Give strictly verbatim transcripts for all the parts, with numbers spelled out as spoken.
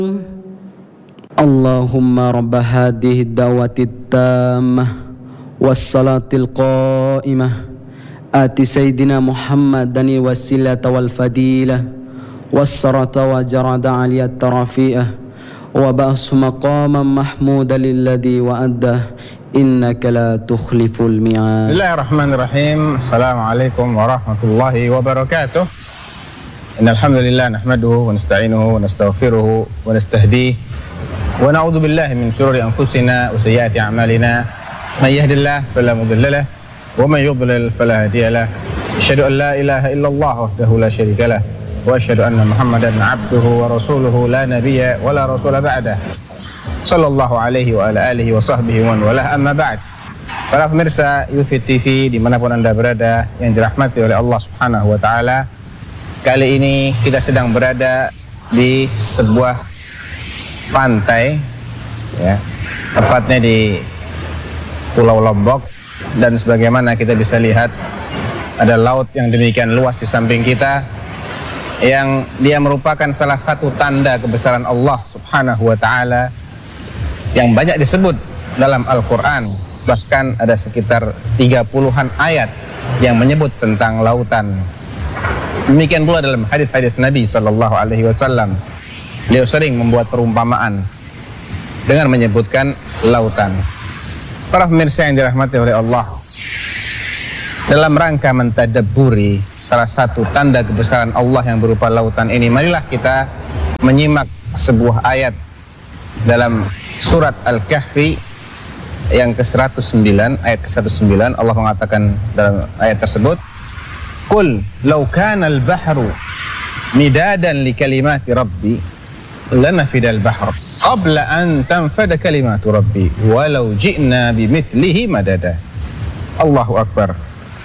Allahumma rabba hadhihi ad-da'wati at-tammah was-salati al-qa'imah ati sayyidina Muhammadan wasilata wal fadilah was-sarata wa jarada 'aliyat tarafi'ah wa ba'su maqaman mahmuda lilladhi wa'addah innaka la tukhliful mi'ad. Bismillahirrahmanirrahim. Assalamualaikum warahmatullahi wabarakatuh. Innal hamdalillah nahmaduhu wa nasta'inuhu wa nastaghfiruhu wa nastahdihi wa na'udzu billahi min shururi anfusina wa sayyiati a'malina. May yahdihillahu fala mudilla lahu wa may yudlil fala hadiya lahu. Asyhadu an la ilaha illallah wahdahu la syarika lahu wa asyhadu anna Muhammadan 'abduhu wa rasuluhu la nabiyya wa la rasula ba'dah. Sallallahu alaihi wa ala alihi wa sahbihi wa walah, amma ba'd. Para pemirsa Yufid T V dimanapun anda berada yang dirahmati oleh Allah subhanahu wa ta'ala, kali ini kita sedang berada di sebuah pantai, ya, tepatnya di Pulau Lombok, dan sebagaimana kita bisa lihat ada laut yang demikian luas di samping kita, yang dia merupakan salah satu tanda kebesaran Allah subhanahu wa ta'ala yang banyak disebut dalam Al-Quran. Bahkan ada sekitar tiga puluhan ayat yang menyebut tentang lautan. Demikian pula dalam hadis-hadis Nabi Sallallahu Alaihi Wasallam, beliau sering membuat perumpamaan dengan menyebutkan lautan. Para pemirsa yang dirahmati oleh Allah, dalam rangka mentadabburi salah satu tanda kebesaran Allah yang berupa lautan ini, marilah kita menyimak sebuah ayat dalam surat Al-Kahfi yang ke seratus sembilan, ayat ke seratus sembilan. Allah mengatakan dalam ayat tersebut, Qul law kana al-bahru midadan li kalimati rabbi lanafidal bahr qabla an tanfada kalimatu rabbi walau ji'na bimithlihi madada. Allahu akbar.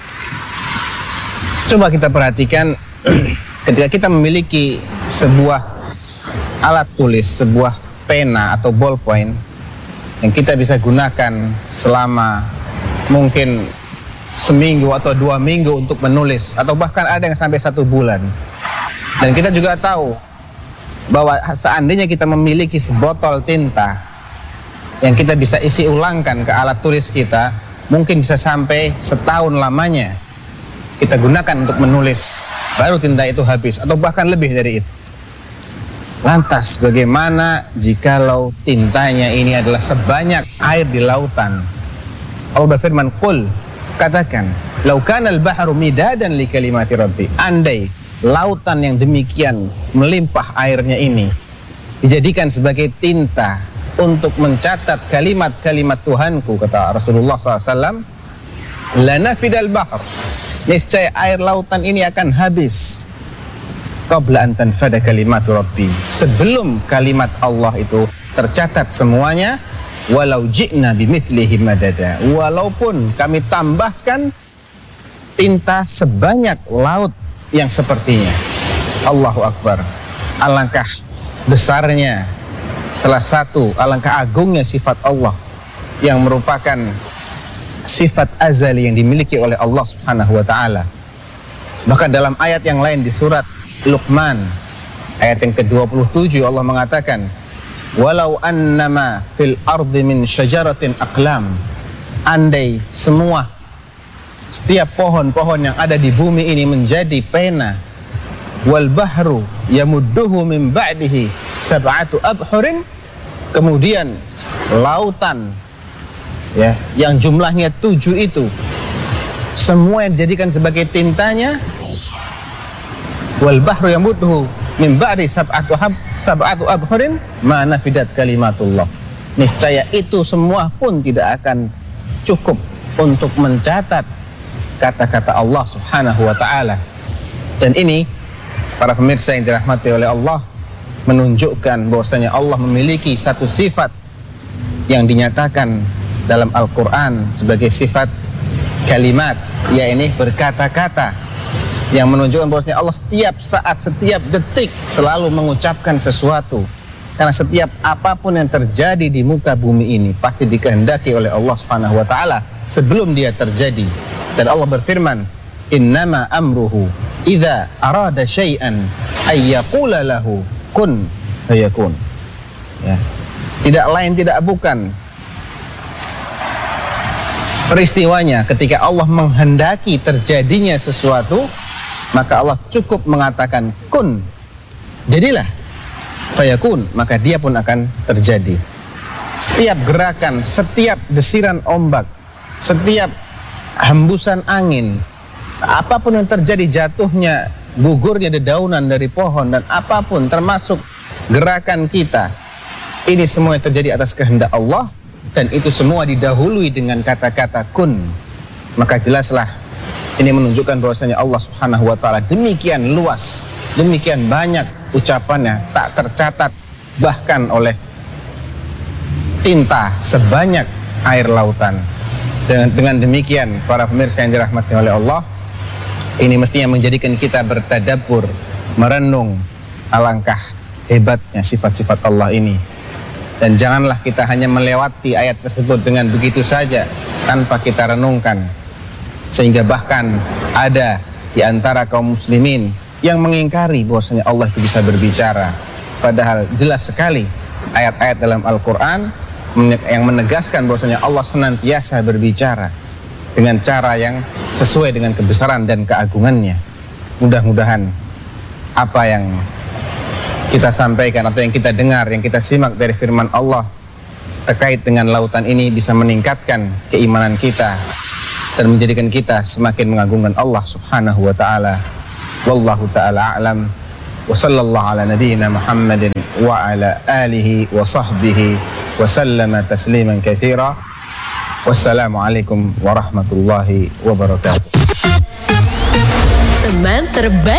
Coba kita perhatikan ketika kita memiliki sebuah alat tulis, sebuah pena atau ballpoint yang kita bisa gunakan selama mungkin seminggu atau dua minggu untuk menulis, atau bahkan ada yang sampai satu bulan. Dan kita juga tahu bahwa seandainya kita memiliki sebotol tinta yang kita bisa isi ulangkan ke alat tulis kita, mungkin bisa sampai setahun lamanya kita gunakan untuk menulis, baru tinta itu habis, atau bahkan lebih dari itu. Lantas bagaimana jikalau tintanya ini adalah sebanyak air di lautan? Allah berfirman, Qul, katakan, lau kana al-bahru midadan li kalimati rabbi, andai lautan yang demikian melimpah airnya ini dijadikan sebagai tinta untuk mencatat kalimat-kalimat Tuhanku, kata Rasulullah shallallahu alaihi wasallam, lanafidal bahr, niscaya air lautan ini akan habis qabla an tanfada kalimatu rabbi, sebelum kalimat Allah itu tercatat semuanya, walau ji'na bimithlihi madada, walaupun kami tambahkan tinta sebanyak laut yang sepertinya. Allahu akbar. Alangkah besarnya, salah satu alangkah agungnya sifat Allah yang merupakan sifat azali yang dimiliki oleh Allah subhanahu wa ta'ala. Bahkan dalam ayat yang lain di surat Luqman ayat yang ke dua puluh tujuh, Allah mengatakan, walau annama fil ardi min syajaratin aqlam, andai semua setiap pohon-pohon yang ada di bumi ini menjadi pena, wal bahru yamudduhu min ba'dihi sab'atu abhurin, kemudian lautan, ya, yang jumlahnya tujuh itu semua yang dijadikan sebagai tintanya, wal bahru yamudduhu min ba'di sab'atu hab sab'atu abhurin ma nafidat kalimatullah, niscaya itu semua pun tidak akan cukup untuk mencatat kata-kata Allah subhanahu wa ta'ala. Dan ini, para pemirsa yang dirahmati oleh Allah, menunjukkan bahwasanya Allah memiliki satu sifat yang dinyatakan dalam Al-Quran sebagai sifat kalimat, yaitu berkata-kata, yang menunjukkan bahwasanya Allah setiap saat, setiap detik selalu mengucapkan sesuatu. Karena setiap apapun yang terjadi di muka bumi ini pasti dikehendaki oleh Allah subhanahu wa ta'ala sebelum dia terjadi. Dan Allah berfirman, innama amruhu idza arada syai'an ay yaqula lahu kun fayakun. ya. Tidak lain tidak bukan peristiwanya ketika Allah menghendaki terjadinya sesuatu, maka Allah cukup mengatakan kun, jadilah, fayakun, maka dia pun akan terjadi. Setiap gerakan, setiap desiran ombak, setiap hembusan angin, apapun yang terjadi, jatuhnya, gugurnya dedaunan dari pohon, dan apapun termasuk gerakan kita, ini semua yang terjadi atas kehendak Allah, dan itu semua didahului dengan kata-kata kun. Maka jelaslah ini menunjukkan bahwasanya Allah Subhanahu wa taala demikian luas, demikian banyak ucapannya, tak tercatat bahkan oleh tinta sebanyak air lautan. Dan dengan demikian para pemirsa yang dirahmati oleh Allah, ini mestinya menjadikan kita bertadabbur, merenung alangkah hebatnya sifat-sifat Allah ini. Dan janganlah kita hanya melewati ayat tersebut dengan begitu saja tanpa kita renungkan, sehingga bahkan ada di antara kaum muslimin yang mengingkari bahwasanya Allah itu bisa berbicara, padahal jelas sekali ayat-ayat dalam Al-Quran yang menegaskan bahwasanya Allah senantiasa berbicara dengan cara yang sesuai dengan kebesaran dan keagungannya. Mudah-mudahan apa yang kita sampaikan atau yang kita dengar, yang kita simak dari firman Allah terkait dengan lautan ini bisa meningkatkan keimanan kita dan menjadikan kita semakin mengagungkan Allah Subhanahu wa taala. Wallahu taala a'lam. Wa sallallahu ala nabiyyina Muhammadin wa ala alihi wa sahbihi wa sallama tasliman katsira. Wassalamualaikum warahmatullahi wabarakatuh. Teman terbaik